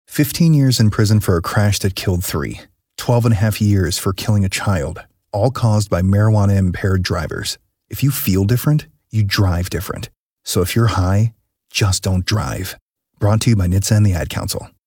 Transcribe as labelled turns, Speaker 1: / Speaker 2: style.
Speaker 1: 15 years in prison for a crash that killed 3. 12 and a half years for killing a child, all caused by marijuana-impaired drivers. If you feel different, you drive different. So if you're high, just don't drive. Brought to you by NHTSA and the Ad Council.